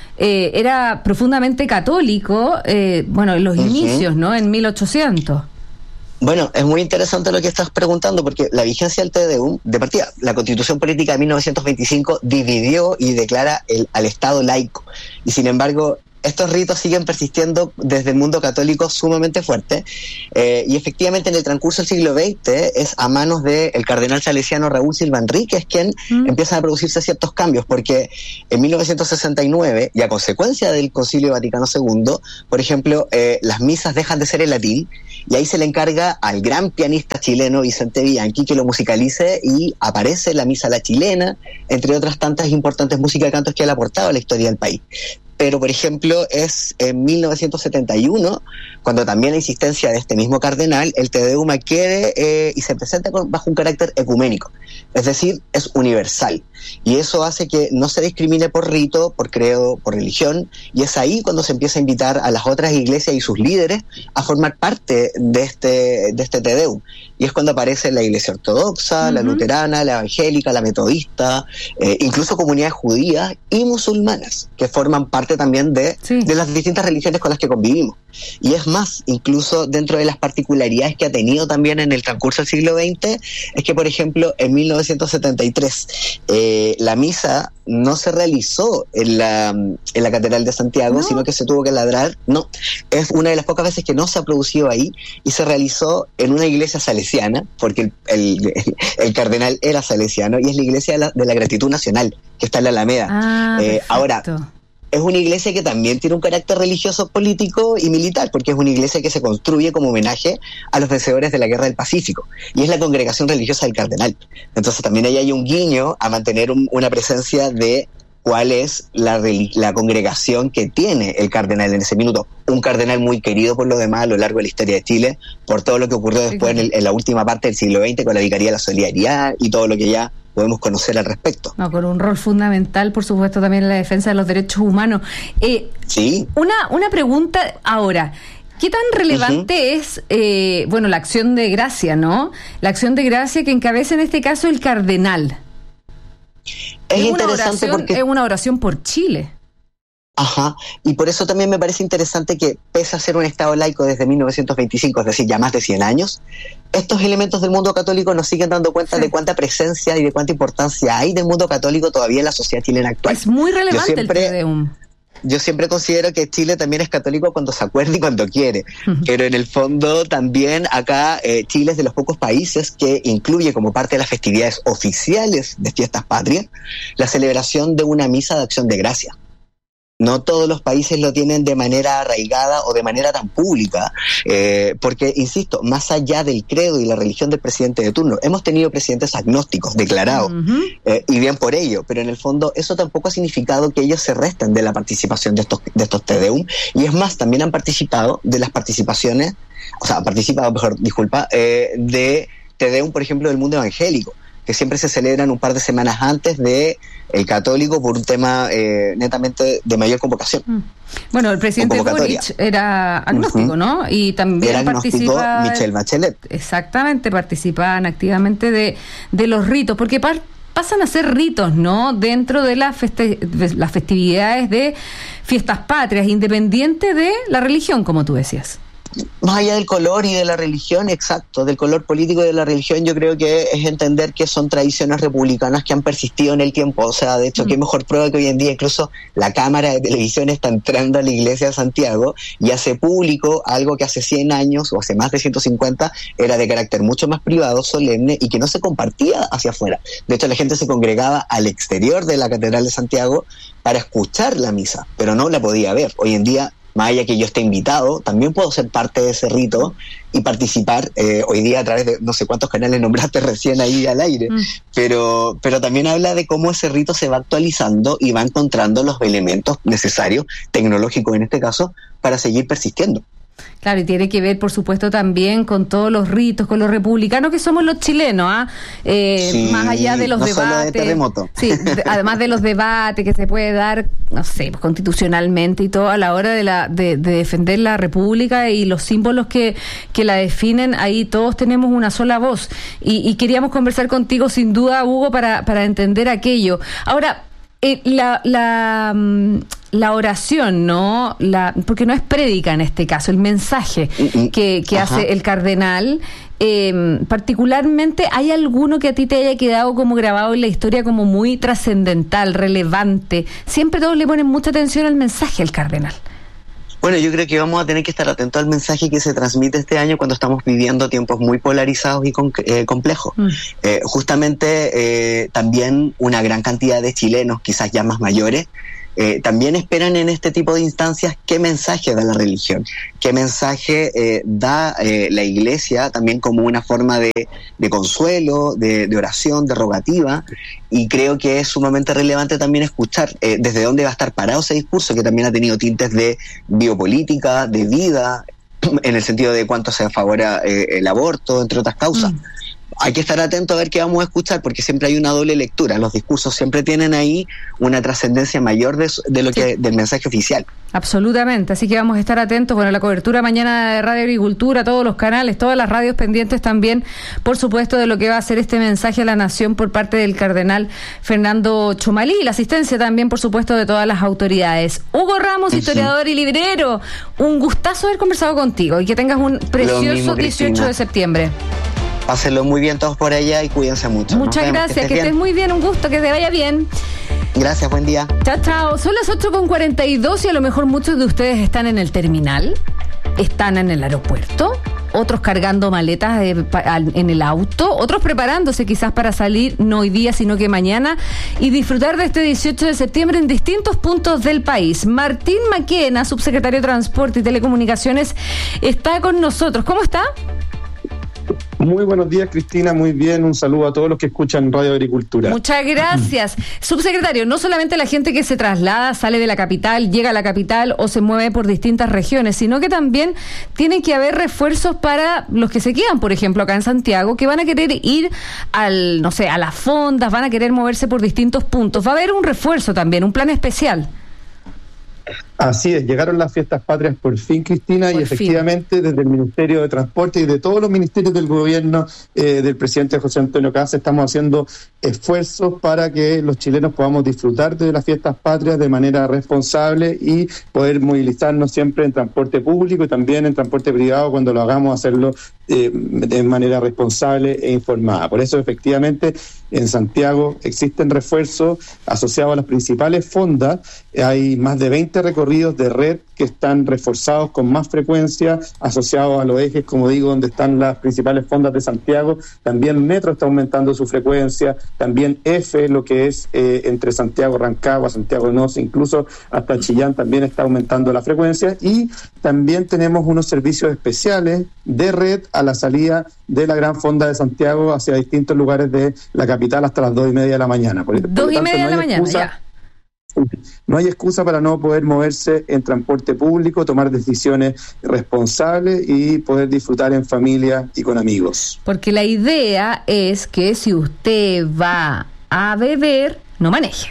Speaker 1: era profundamente católico, bueno, en los inicios, ¿no? En 1800.
Speaker 8: Bueno, es muy interesante lo que estás preguntando, porque la vigencia del Te Deum, de partida, la Constitución Política de 1925 dividió y declara al Estado laico, y sin embargo estos ritos siguen persistiendo desde el mundo católico sumamente fuerte, y efectivamente en el transcurso del siglo XX es a manos del cardenal salesiano Raúl Silva Enríquez quien empiezan a producirse ciertos cambios, porque en 1969, y a consecuencia del Concilio Vaticano II, por ejemplo, las misas dejan de ser en latín, y ahí se le encarga al gran pianista chileno Vicente Bianchi que lo musicalice, y aparece la Misa a la Chilena, entre otras tantas importantes músicas de cantos que él ha aportado a la historia del país. Pero, por ejemplo, es en 1971, cuando también la insistencia de este mismo cardenal, el Te Deum adquiere y se presenta bajo un carácter ecuménico, es decir, es universal. Y eso hace que no se discrimine por rito, por credo, por religión, y es ahí cuando se empieza a invitar a las otras iglesias y sus líderes a formar parte de este Te Deum. Y es cuando aparece la iglesia ortodoxa, la luterana, la evangélica, la metodista, incluso comunidades judías y musulmanas, que forman parte también de las distintas religiones con las que convivimos. Y es más, incluso dentro de las particularidades que ha tenido también en el transcurso del siglo XX, es que, por ejemplo, en 1973, la misa no se realizó en la Catedral de Santiago, sino que se tuvo que labrar. No, es una de las pocas veces que no se ha producido ahí, y se realizó en una iglesia salesiana, porque el cardenal era salesiano, y es la iglesia de la Gratitud Nacional, que está en la Alameda. Ahora, es una iglesia que también tiene un carácter religioso, político y militar, porque es una iglesia que se construye como homenaje a los vencedores de la Guerra del Pacífico, y es la congregación religiosa del cardenal. Entonces también ahí hay un guiño a mantener una presencia de cuál es la congregación que tiene el cardenal en ese minuto. Un cardenal muy querido por lo demás a lo largo de la historia de Chile, por todo lo que ocurrió después en la última parte del siglo XX con la Vicaría de la Solidaridad y todo lo que ya podemos conocer al respecto.
Speaker 1: No, con un rol fundamental, por supuesto, también en la defensa de los derechos humanos.
Speaker 8: Sí.
Speaker 1: Una pregunta ahora. ¿Qué tan relevante es, la acción de gracia, ¿no? La acción de gracia que encabeza en este caso el cardenal.
Speaker 8: Es interesante porque
Speaker 1: es una oración por Chile.
Speaker 8: Ajá, y por eso también me parece interesante que, pese a ser un Estado laico desde 1925, es decir, ya más de 100 años, estos elementos del mundo católico nos siguen dando cuenta de cuánta presencia y de cuánta importancia hay del mundo católico todavía en la sociedad chilena actual.
Speaker 1: Es muy relevante el Te Deum.
Speaker 8: Yo siempre considero que Chile también es católico cuando se acuerda y cuando quiere, pero en el fondo también acá Chile es de los pocos países que incluye como parte de las festividades oficiales de fiestas patrias la celebración de una misa de acción de gracia. No todos los países lo tienen de manera arraigada o de manera tan pública, porque, insisto, más allá del credo y la religión del presidente de turno, hemos tenido presidentes agnósticos declarados, y bien por ello, pero en el fondo eso tampoco ha significado que ellos se resten de la participación de estos Te Deum, y es más, también han participado de las participaciones, de Te Deum, por ejemplo, del mundo evangélico, que siempre se celebran un par de semanas antes de el católico por un tema netamente de mayor convocación.
Speaker 1: Bueno, el presidente Boric era agnóstico, ¿no? Y también
Speaker 8: era participa Michelle Bachelet.
Speaker 1: Exactamente, participaban activamente de los ritos, porque pasan a ser ritos, ¿no? Dentro de las festividades de fiestas patrias, independiente de la religión, como tú decías.
Speaker 8: Más allá del color y de la religión, exacto, del color político y de la religión, yo creo que es entender que son tradiciones republicanas que han persistido en el tiempo. O sea, de hecho, qué mejor prueba que hoy en día incluso la cámara de televisión está entrando a la iglesia de Santiago y hace público algo que hace 100 años o hace más de 150 era de carácter mucho más privado, solemne, y que no se compartía hacia afuera. De hecho, la gente se congregaba al exterior de la Catedral de Santiago para escuchar la misa, pero no la podía ver. Hoy en día más allá que yo esté invitado, también puedo ser parte de ese rito y participar hoy día a través de no sé cuántos canales nombraste recién ahí al aire, pero también habla de cómo ese rito se va actualizando y va encontrando los elementos necesarios, tecnológicos en este caso, para seguir persistiendo.
Speaker 1: Claro, y tiene que ver, por supuesto, también con todos los ritos, con los republicanos que somos los chilenos,
Speaker 8: Sí,
Speaker 1: más allá de los
Speaker 8: no
Speaker 1: debates.
Speaker 8: solo de terremoto.
Speaker 1: Sí, además de los debates que se puede dar, no sé, pues, constitucionalmente y todo, a la hora de defender la república y los símbolos que la definen, ahí todos tenemos una sola voz. Y queríamos conversar contigo, sin duda, Hugo, para entender aquello. Ahora, la oración, ¿no? Porque no es prédica en este caso, el mensaje que hace el cardenal. Particularmente, ¿hay alguno que a ti te haya quedado como grabado en la historia como muy trascendental, relevante? Siempre todos le ponen mucha atención al mensaje del cardenal.
Speaker 8: Bueno, yo creo que vamos a tener que estar atentos al mensaje que se transmite este año cuando estamos viviendo tiempos muy polarizados y complejos. Justamente también una gran cantidad de chilenos, quizás ya más mayores, también esperan en este tipo de instancias qué mensaje da la religión, qué mensaje da la Iglesia también como una forma de consuelo, de oración, de rogativa, y creo que es sumamente relevante también escuchar desde dónde va a estar parado ese discurso, que también ha tenido tintes de biopolítica, de vida, en el sentido de cuánto se favora el aborto, entre otras causas. Hay que estar atento a ver qué vamos a escuchar, porque siempre hay una doble lectura. Los discursos siempre tienen ahí una trascendencia mayor de lo que del mensaje oficial.
Speaker 1: Absolutamente, así que vamos a estar atentos. Bueno, la cobertura mañana de Radio Agricultura, todos los canales, todas las radios pendientes también, por supuesto, de lo que va a ser este mensaje a la nación por parte del cardenal Fernando Chumalí, y la asistencia también, por supuesto, de todas las autoridades. Hugo Ramos, historiador y librero, un gustazo haber conversado contigo y que tengas un precioso 18 de septiembre.
Speaker 8: Pásenlo muy bien todos por allá y cuídense mucho.
Speaker 1: Muchas gracias, que estés muy bien, un gusto, que te vaya bien.
Speaker 8: Gracias, buen día.
Speaker 1: Chao, chao. Son las 8:42 y a lo mejor muchos de ustedes están en el terminal, están en el aeropuerto, otros cargando maletas en el auto, otros preparándose quizás para salir no hoy día, sino que mañana, y disfrutar de este 18 de septiembre en distintos puntos del país. Martín Maquena, subsecretario de Transporte y Telecomunicaciones, está con nosotros. ¿Cómo está?
Speaker 9: Muy buenos días, Cristina, muy bien, un saludo a todos los que escuchan Radio Agricultura.
Speaker 1: Muchas gracias. Subsecretario, no solamente la gente que se traslada, sale de la capital, llega a la capital o se mueve por distintas regiones, sino que también tienen que haber refuerzos para los que se quedan, por ejemplo, acá en Santiago, que van a querer ir a las fondas, van a querer moverse por distintos puntos. Va a haber un refuerzo también, un plan especial.
Speaker 9: Así es, llegaron las fiestas patrias por fin, Cristina, y efectivamente desde el Ministerio de Transporte y de todos los ministerios del gobierno del presidente José Antonio Kast estamos haciendo esfuerzos para que los chilenos podamos disfrutar de las fiestas patrias de manera responsable y poder movilizarnos siempre en transporte público y también en transporte privado cuando lo hagamos, hacerlo de manera responsable e informada. Por eso, efectivamente, en Santiago existen refuerzos asociados a las principales fondas. Hay más de 20 recorridos de red que están reforzados con más frecuencia, asociados a los ejes, como digo, donde están las principales fondas de Santiago. También Metro está aumentando su frecuencia, también F, lo que es entre Santiago, Rancagua, Santiago Nos, incluso hasta Chillán también está aumentando la frecuencia, y también tenemos unos servicios especiales de red a la salida de la gran fonda de Santiago hacia distintos lugares de la capital hasta las 2:30 de la mañana. Por
Speaker 1: 2:30 de la mañana, ya.
Speaker 9: No hay excusa para no poder moverse en transporte público, tomar decisiones responsables y poder disfrutar en familia y con amigos.
Speaker 1: Porque la idea es que si usted va a beber, no maneje.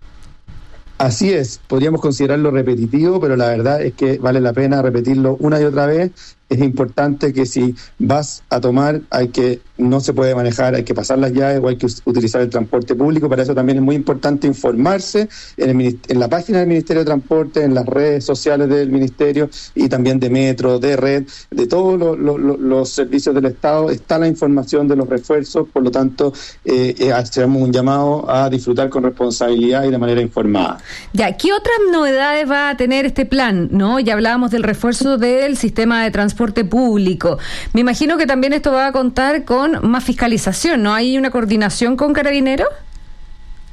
Speaker 9: Así es, podríamos considerarlo repetitivo, pero la verdad es que vale la pena repetirlo una y otra vez. Es importante que si vas a tomar, no se puede manejar, hay que pasar las llaves o hay que utilizar el transporte público. Para eso también es muy importante informarse en la página del Ministerio de Transporte, en las redes sociales del Ministerio y también de Metro, de Red, de todos los servicios del Estado. Está la información de los refuerzos, por lo tanto, hacemos un llamado a disfrutar con responsabilidad y de manera informada.
Speaker 1: Ya, ¿qué otras novedades va a tener este plan? ¿No? Ya hablábamos del refuerzo del sistema de transporte público. Me imagino que también esto va a contar con más fiscalización, ¿no? ¿Hay una coordinación con Carabineros?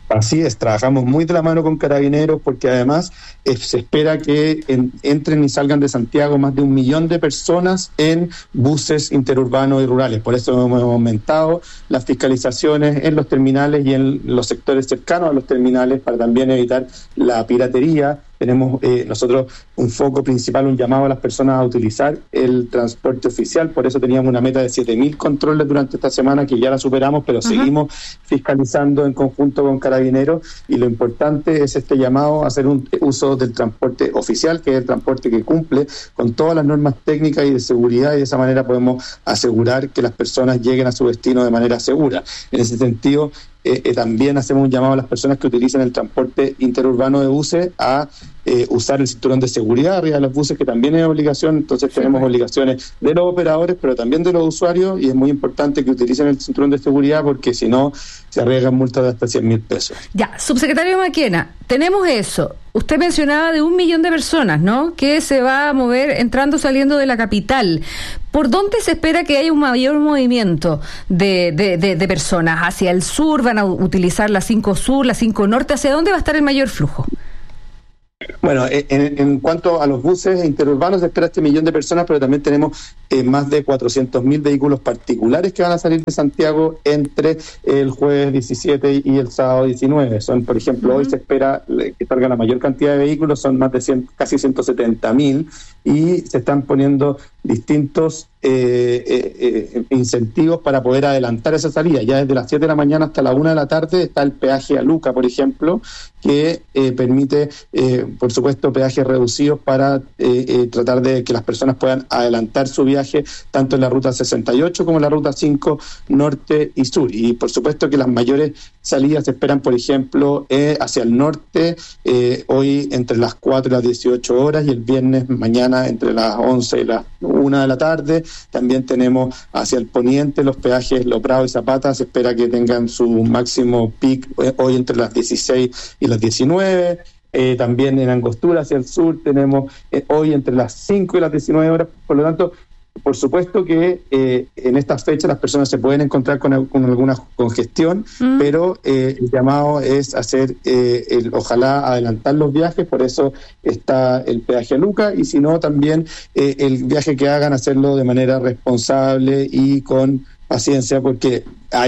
Speaker 9: Así es, trabajamos muy de la mano con Carabineros porque además se espera que entren y salgan de Santiago más de 1 millón de personas en buses interurbanos y rurales. Por eso hemos aumentado las fiscalizaciones en los terminales y en los sectores cercanos a los terminales para también evitar la piratería. Tenemos nosotros un foco principal, un llamado a las personas a utilizar el transporte oficial, por eso teníamos una meta de 7.000 controles durante esta semana, que ya la superamos, pero seguimos fiscalizando en conjunto con Carabineros, y lo importante es este llamado a hacer un uso del transporte oficial, que es el transporte que cumple con todas las normas técnicas y de seguridad, y de esa manera podemos asegurar que las personas lleguen a su destino de manera segura. En ese sentido, también hacemos un llamado a las personas que utilizan el transporte interurbano de buses a usar el cinturón de seguridad arriba de los buses, que también es obligación. Entonces tenemos obligaciones de los operadores, pero también de los usuarios, y es muy importante que utilicen el cinturón de seguridad, porque si no, se arriesgan multas de hasta 100.000 pesos.
Speaker 1: Ya, subsecretario Maquena, tenemos eso. Usted mencionaba de 1 millón de personas, ¿no?, que se va a mover entrando, saliendo de la capital. ¿Por dónde se espera que haya un mayor movimiento de personas? ¿Hacia el sur? ¿Van a utilizar la 5 Sur, la 5 Norte? ¿Hacia dónde va a estar el mayor flujo?
Speaker 9: Bueno, en cuanto a los buses interurbanos, se espera 1 millón de personas, pero también tenemos más de 400.000 vehículos particulares que van a salir de Santiago entre el jueves 17 y el sábado 19. Son, por ejemplo, hoy se espera que salga la mayor cantidad de vehículos, son más de casi 170.000, y se están poniendo distintos incentivos para poder adelantar esa salida. Ya desde las 7 de la mañana hasta la 1 de la tarde está el peaje a Luca, por ejemplo, que permite, por supuesto, peajes reducidos para tratar de que las personas puedan adelantar su viaje, tanto en la ruta 68 como en la ruta 5 Norte y Sur. Y por supuesto que las mayores salidas se esperan, por ejemplo, hacia el norte, hoy entre las 4 y las 18 horas, y el viernes mañana entre las 11 y las 1 de la tarde. También tenemos hacia el poniente los peajes Los Prados y Zapata, se espera que tengan su máximo pic hoy entre las 16 y las 19. También en Angostura hacia el sur tenemos hoy entre las 5 y las 19 horas. Por lo tanto, por supuesto que en estas fechas las personas se pueden encontrar con alguna congestión, pero el llamado es hacer, ojalá adelantar los viajes. Por eso está el peaje a Luca, y si no, también el viaje que hagan, hacerlo de manera responsable y con paciencia, porque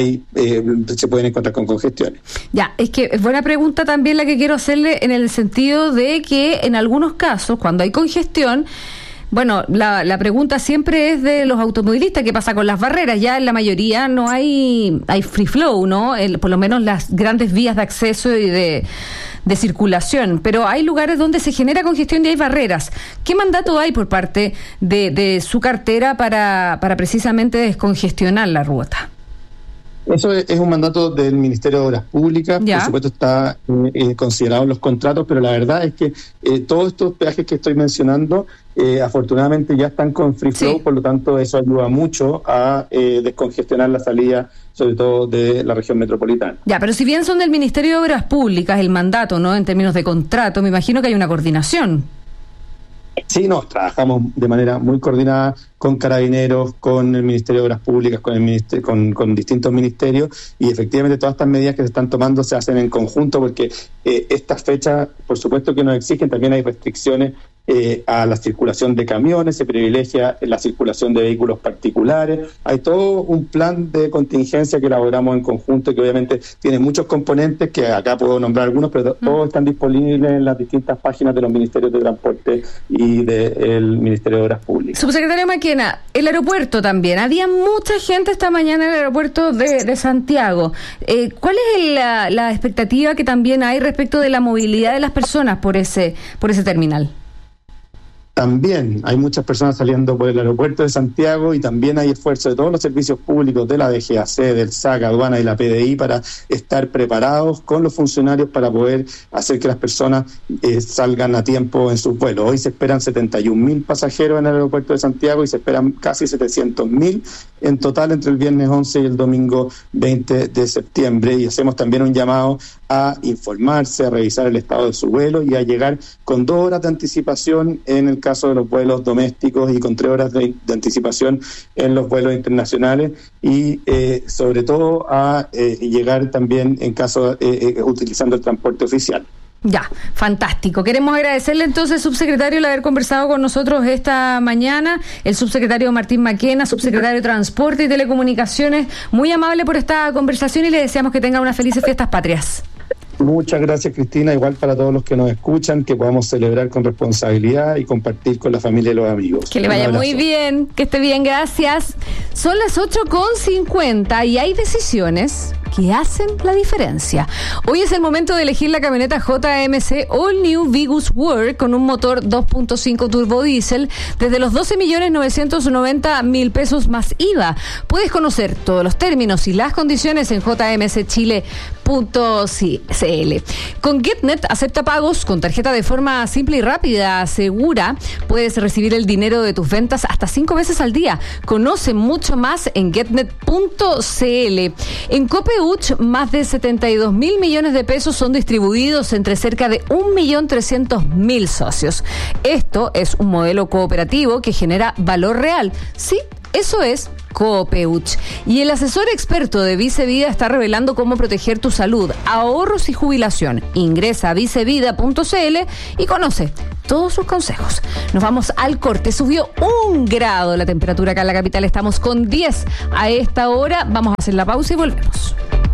Speaker 9: se pueden encontrar con congestiones. Ya, es que es buena pregunta también la que quiero hacerle, en el sentido de que en algunos casos, cuando hay congestión, bueno, la pregunta siempre es de los automovilistas, ¿qué pasa con las barreras? Ya en la mayoría no hay free flow, ¿no? Por lo menos las grandes vías de acceso y de circulación, pero hay lugares donde se genera congestión y hay barreras. ¿Qué mandato hay por parte de su cartera para precisamente descongestionar la ruta? Eso es un mandato del Ministerio de Obras Públicas. ¿Ya? Por supuesto está considerado en los contratos, pero la verdad es que todos estos peajes que estoy mencionando afortunadamente ya están con free flow, por lo tanto eso ayuda mucho a descongestionar la salida, sobre todo de la región metropolitana. Ya, pero si bien son del Ministerio de Obras Públicas el mandato, ¿no?, en términos de contrato, me imagino que hay una coordinación. Sí, no, trabajamos de manera muy coordinada con Carabineros, con el Ministerio de Obras Públicas, con distintos ministerios, y efectivamente todas estas medidas que se están tomando se hacen en conjunto, porque estas fechas, por supuesto que nos exigen, también hay restricciones a la circulación de camiones, se privilegia la circulación de vehículos particulares. Hay todo un plan de contingencia que elaboramos en conjunto, que obviamente tiene muchos componentes, que acá puedo nombrar algunos, pero todos están disponibles en las distintas páginas de los Ministerios de Transporte y del Ministerio de Obras Públicas. Subsecretario Maquena, el aeropuerto también. Había mucha gente esta mañana en el aeropuerto de Santiago. ¿Cuál es la expectativa que también hay respecto de la movilidad de las personas por ese terminal? También hay muchas personas saliendo por el aeropuerto de Santiago, y también hay esfuerzo de todos los servicios públicos, de la DGAC, del SAC, aduana y la PDI, para estar preparados con los funcionarios para poder hacer que las personas salgan a tiempo en sus vuelos. Hoy se esperan 71.000 pasajeros en el aeropuerto de Santiago y se esperan casi 700.000 en total entre el viernes 11 y el domingo 20 de septiembre. Y hacemos también un llamado a informarse, a revisar el estado de su vuelo y a llegar con 2 horas de anticipación en el caso de los vuelos domésticos y con 3 horas de anticipación en los vuelos internacionales, y sobre todo a llegar también en caso utilizando el transporte oficial.
Speaker 1: Ya, fantástico. Queremos agradecerle entonces, subsecretario, el haber conversado con nosotros esta mañana, el subsecretario Martín Maquena, subsecretario de Transporte y Telecomunicaciones, muy amable por esta conversación y le deseamos que tenga unas felices fiestas patrias.
Speaker 9: Muchas gracias, Cristina, igual para todos los que nos escuchan, que podamos celebrar con responsabilidad y compartir con la familia y los amigos.
Speaker 1: Que le vaya muy bien, que esté bien, gracias. Son las 8:50 y hay decisiones que hacen la diferencia. Hoy es el momento de elegir la camioneta JMC All New Vigus Work con un motor 2.5 turbo diésel desde los 12.990.000 pesos más IVA. Puedes conocer todos los términos y las condiciones en jmcchile.cl. Con GetNet acepta pagos con tarjeta de forma simple y rápida, segura. Puedes recibir el dinero de tus ventas hasta 5 veces al día. Conoce mucho más en getnet.cl. En Copeuch, más de 72.000 millones de pesos son distribuidos entre cerca de 1.300.000 socios. Esto es un modelo cooperativo que genera valor real. Sí, eso es Copeuch. Y el asesor experto de Vicevida está revelando cómo proteger tu salud, ahorros y jubilación. Ingresa a vicevida.cl y conoce todos sus consejos. Nos vamos al corte. Subió 1 grado la temperatura acá en la capital. Estamos con 10 a esta hora. Vamos a hacer la pausa y volvemos.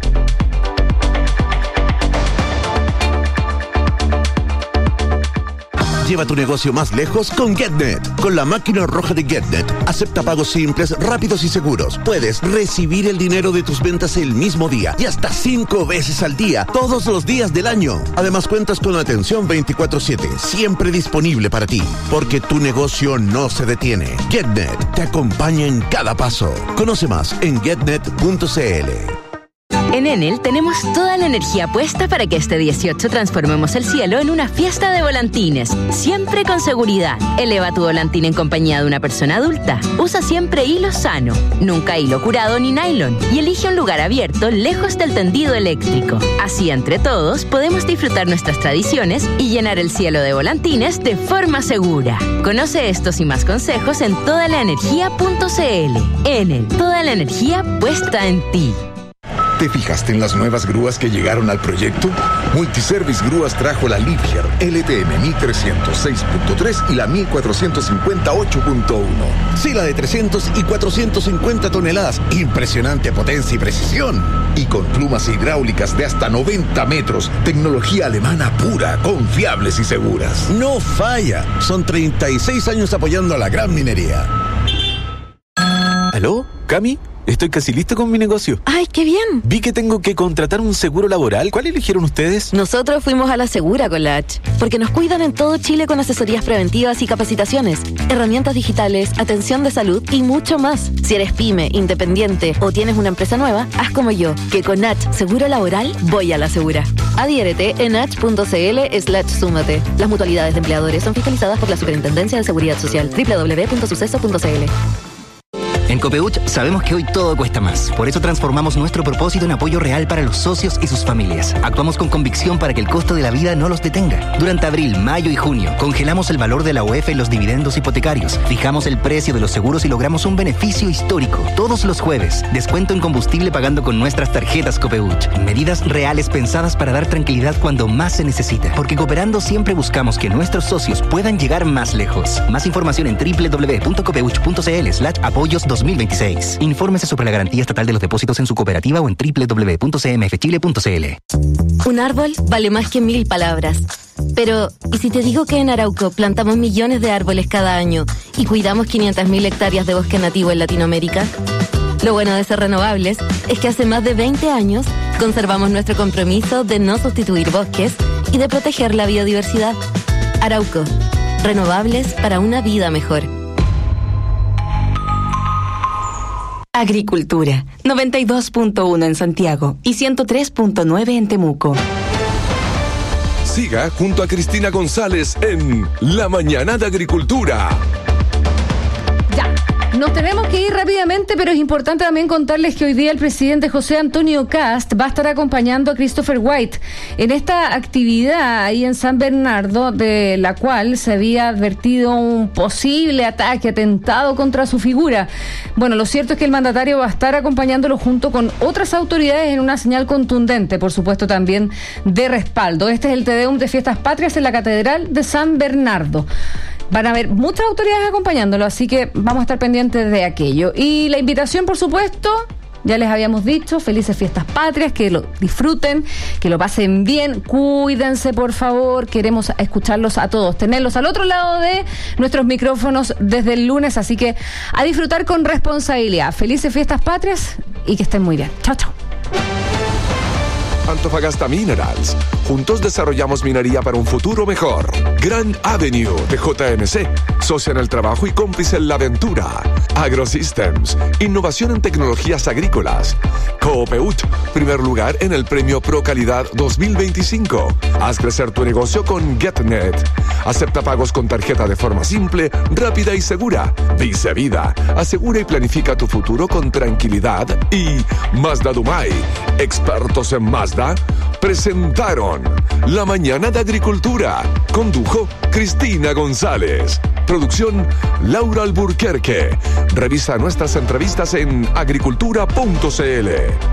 Speaker 10: Lleva tu negocio más lejos con GetNet. Con la máquina roja de GetNet, acepta pagos simples, rápidos y seguros. Puedes recibir el dinero de tus ventas el mismo día y hasta 5 veces al día, todos los días del año. Además, cuentas con atención 24/7, siempre disponible para ti, porque tu negocio no se detiene. GetNet te acompaña en cada paso. Conoce más en getnet.cl.
Speaker 11: En Enel tenemos toda la energía puesta para que este 18 transformemos el cielo en una fiesta de volantines, siempre con seguridad. Eleva tu volantín en compañía de una persona adulta. Usa siempre hilo sano, nunca hilo curado ni nylon, y elige un lugar abierto lejos del tendido eléctrico. Así, entre todos, podemos disfrutar nuestras tradiciones y llenar el cielo de volantines de forma segura. Conoce estos y más consejos en todalaenergia.cl. Enel, toda la energía puesta en ti.
Speaker 12: ¿Te fijaste en las nuevas grúas que llegaron al proyecto? Multiservice Grúas trajo la Liebherr LTM 1306.3 y la 1458.1.
Speaker 10: Sí, la de 300 y 450 toneladas. Impresionante potencia y precisión.
Speaker 12: Y con plumas hidráulicas de hasta 90 metros. Tecnología alemana pura, confiables y seguras.
Speaker 10: No falla. Son 36 años apoyando a la gran minería.
Speaker 13: ¿Aló? ¿Cami? Estoy casi listo con mi negocio.
Speaker 14: ¡Ay, qué bien!
Speaker 13: Vi que tengo que contratar un seguro laboral. ¿Cuál eligieron ustedes?
Speaker 14: Nosotros fuimos a la Segura con la H, porque nos cuidan en todo Chile con asesorías preventivas y capacitaciones, herramientas digitales, atención de salud y mucho más. Si eres pyme, independiente o tienes una empresa nueva, haz como yo, que con H Seguro Laboral voy a la Segura. Adhiérete en h.cl/súmate. Las mutualidades de empleadores son fiscalizadas por la Superintendencia de Seguridad Social. www.suceso.cl.
Speaker 15: En Copeuch sabemos que hoy todo cuesta más. Por eso transformamos nuestro propósito en apoyo real para los socios y sus familias. Actuamos con convicción para que el costo de la vida no los detenga. Durante abril, mayo y junio, congelamos el valor de la UEF en los dividendos hipotecarios, fijamos el precio de los seguros y logramos un beneficio histórico. Todos los jueves, descuento en combustible pagando con nuestras tarjetas Copeuch. Medidas reales pensadas para dar tranquilidad cuando más se necesita. Porque cooperando siempre buscamos que nuestros socios puedan llegar más lejos. Más información en www.copeuch.cl/apoyos 2026. Infórmese sobre la garantía estatal de los depósitos en su cooperativa o en www.cmfchile.cl.
Speaker 14: Un árbol vale más que 1000 palabras. Pero, ¿y si te digo que en Arauco plantamos millones de árboles cada año y cuidamos 500.000 hectáreas de bosque nativo en Latinoamérica? Lo bueno de ser renovables es que hace más de 20 años conservamos nuestro compromiso de no sustituir bosques y de proteger la biodiversidad. Arauco, renovables para una vida mejor.
Speaker 6: Agricultura, 92.1 en Santiago y 103.9 en Temuco.
Speaker 3: Siga junto a Cristina González en La Mañana de Agricultura.
Speaker 1: Ya, Nos tenemos que ir rápidamente, pero es importante también contarles que hoy día el presidente José Antonio Kast va a estar acompañando a Christopher White en esta actividad ahí en San Bernardo, de la cual se había advertido un posible ataque, atentado contra su figura. Bueno, lo cierto es que el mandatario va a estar acompañándolo junto con otras autoridades en una señal contundente, por supuesto también de respaldo. Este es el Te Deum de Fiestas Patrias en la Catedral de San Bernardo. Van a haber muchas autoridades acompañándolo, así que vamos a estar pendientes de aquello. Y la invitación, por supuesto, ya les habíamos dicho, felices Fiestas Patrias, que lo disfruten, que lo pasen bien, cuídense, por favor, queremos escucharlos a todos, tenerlos al otro lado de nuestros micrófonos desde el lunes, así que a disfrutar con responsabilidad. Felices Fiestas Patrias y que estén muy bien. Chao, chao.
Speaker 3: Antofagasta Minerals. Juntos desarrollamos minería para un futuro mejor. Grand Avenue de JMC. Socia en el trabajo y cómplice en la aventura. AgroSystems. Innovación en tecnologías agrícolas. Coopeut. Primer lugar en el premio Pro Calidad 2025. Haz crecer tu negocio con GetNet. Acepta pagos con tarjeta de forma simple, rápida y segura. Vice Vida. Asegura y planifica tu futuro con tranquilidad. Y Mazda Dumay. Expertos en Mazda presentaron La Mañana de Agricultura. Condujo Cristina González. Producción Laura Alburquerque. Revisa nuestras entrevistas en agricultura.cl.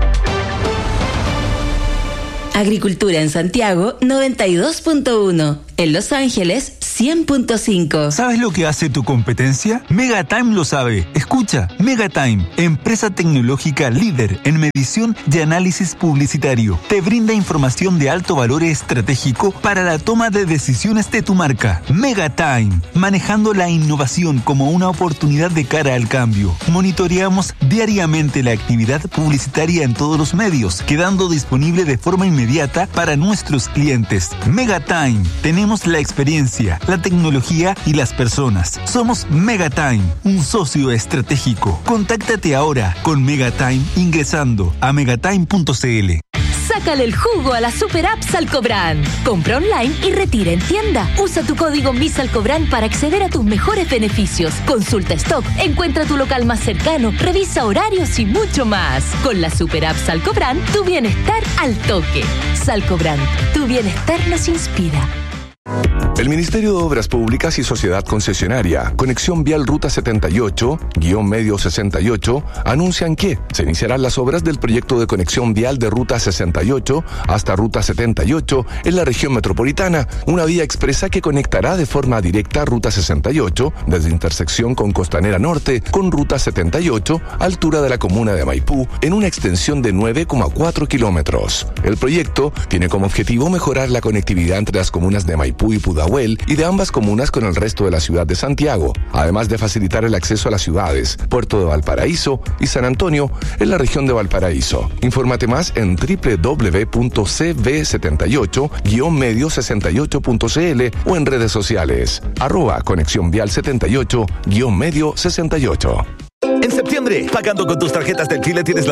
Speaker 6: Agricultura en Santiago 92.1. En Los Ángeles 100.5.
Speaker 16: ¿Sabes lo que hace tu competencia? Megatime lo sabe. Escucha, Megatime, empresa tecnológica líder en medición y análisis publicitario. Te brinda información de alto valor estratégico para la toma de decisiones de tu marca. Megatime, manejando la innovación como una oportunidad de cara al cambio. Monitoreamos diariamente la actividad publicitaria en todos los medios, quedando disponible de forma inmediata para nuestros clientes. Megatime, tenemos la experiencia, la tecnología y las personas. Somos Megatime, un socio estratégico. Contáctate ahora con Megatime ingresando a megatime.cl.
Speaker 11: Sácale el jugo a la super app Salcobrand. Compra online y retira en tienda. Usa tu código MISALCOBRAND para acceder a tus mejores beneficios. Consulta stock, encuentra tu local más cercano, revisa horarios y mucho más. Con la super app Salcobrand, tu bienestar al toque. Salcobrand, tu bienestar nos inspira.
Speaker 3: El Ministerio de Obras Públicas y Sociedad Concesionaria, Conexión Vial Ruta 78-Medio 68, anuncian que se iniciarán las obras del proyecto de conexión vial de Ruta 68 hasta Ruta 78 en la región metropolitana, una vía expresa que conectará de forma directa Ruta 68 desde intersección con Costanera Norte con Ruta 78, altura de la comuna de Maipú, en una extensión de 9,4 kilómetros. El proyecto tiene como objetivo mejorar la conectividad entre las comunas de Maipú y Pudahuel y de ambas comunas con el resto de la ciudad de Santiago, además de facilitar el acceso a las ciudades Puerto de Valparaíso y San Antonio en la región de Valparaíso. Infórmate más en www.cv78-medio68.cl o en redes sociales @Conexión Vial 78-Medio 68.
Speaker 7: En septiembre, pagando con tus tarjetas del Chile tienes la